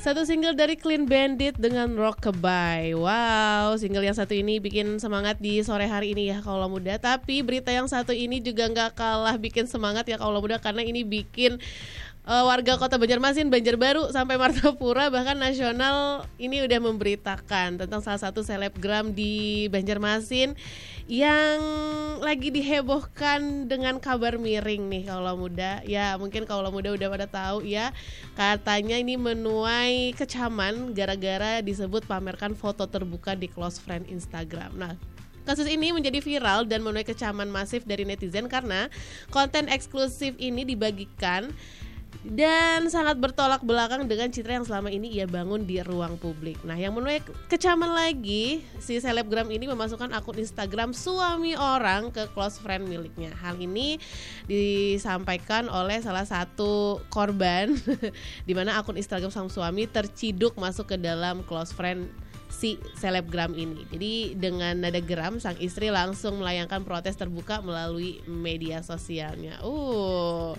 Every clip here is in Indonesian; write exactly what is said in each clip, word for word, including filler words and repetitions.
Satu single dari Clean Bandit dengan Rockabye. Wow, single yang satu ini bikin semangat di sore hari ini ya Kaula Muda. Tapi berita yang satu ini juga gak kalah bikin semangat ya Kaula Muda, karena ini bikin uh, warga kota Banjarmasin, Banjarbaru, sampai Martapura, bahkan nasional ini udah memberitakan tentang salah satu selebgram di Banjarmasin yang lagi dihebohkan dengan kabar miring nih Kaula Muda. Ya mungkin Kaula Muda udah pada tahu ya, katanya ini menuai kecaman gara-gara disebut pamerkan foto terbuka di close friend Instagram. Nah, kasus ini menjadi viral dan menuai kecaman masif dari netizen karena konten eksklusif ini dibagikan dan sangat bertolak belakang dengan citra yang selama ini ia bangun di ruang publik. Nah, yang menuai kecaman lagi, si selebgram ini memasukkan akun Instagram suami orang ke close friend miliknya. Hal ini disampaikan oleh salah satu korban di mana akun Instagram sang suami terciduk masuk ke dalam close friend si selebgram ini. Jadi dengan nada geram, sang istri langsung melayangkan protes terbuka melalui media sosialnya. Uh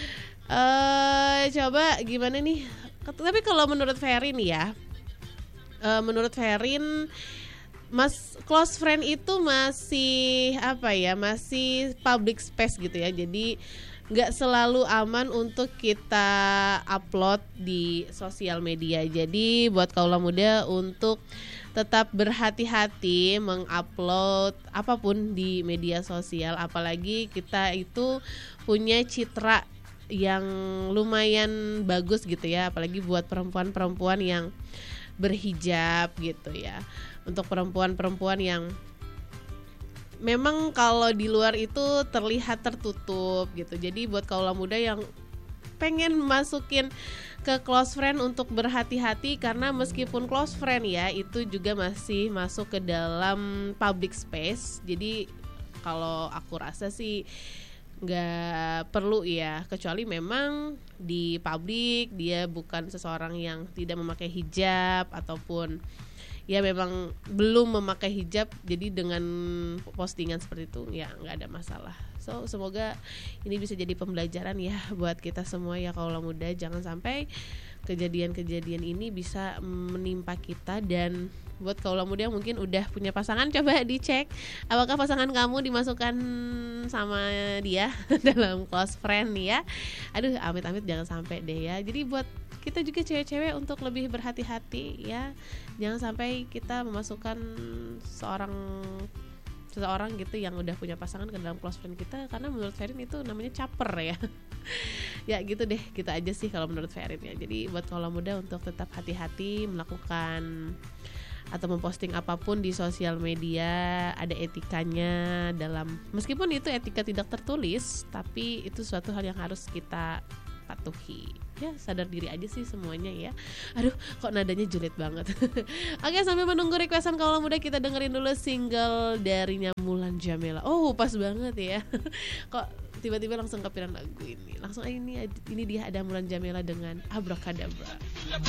Uh, coba gimana nih? Tapi kalau menurut Ferin ya, uh, menurut Ferin, mas close friend itu masih apa ya? Masih public space gitu ya. Jadi nggak selalu aman untuk kita upload di sosial media. Jadi buat kaula muda untuk tetap berhati-hati mengupload apapun di media sosial, apalagi kita itu punya citra yang lumayan bagus gitu ya, apalagi buat perempuan-perempuan yang berhijab gitu ya. Untuk perempuan-perempuan yang memang kalau di luar itu terlihat tertutup gitu. Jadi buat kaula muda yang pengen masukin ke close friend untuk berhati-hati, karena meskipun close friend ya, itu juga masih masuk ke dalam public space. Jadi kalau aku rasa sih nggak perlu ya, kecuali memang di publik dia bukan seseorang yang tidak memakai hijab ataupun ya memang belum memakai hijab, jadi dengan postingan seperti itu ya nggak ada masalah. So semoga ini bisa jadi pembelajaran ya buat kita semua ya kaula muda, jangan sampai kejadian-kejadian ini bisa menimpa kita. Dan buat kaula muda yang mungkin udah punya pasangan, coba dicek apakah pasangan kamu dimasukkan sama dia dalam close friend ya. Aduh, amit-amit jangan sampai deh ya. Jadi buat kita juga cewek-cewek untuk lebih berhati-hati ya, jangan sampai kita memasukkan seorang seseorang gitu yang udah punya pasangan ke dalam close friend kita, karena menurut Ferin itu namanya caper ya. Ya gitu deh, gitu aja sih kalau menurut Ferin ya. Jadi buat kaula muda untuk tetap hati-hati melakukan atau memposting apapun di sosial media, ada etikanya dalam, meskipun itu etika tidak tertulis, tapi itu suatu hal yang harus kita patuhi. Ya sadar diri aja sih semuanya ya. Aduh, kok nadanya julid banget. Oke, sambil menunggu requestan kaula muda, kita dengerin dulu single dari Mulan Jamela. Oh, pas banget ya. Kok tiba-tiba langsung kepikiran lagu ini. Langsung ini ini dia, ada Mulan Jamela dengan Abrakadabra.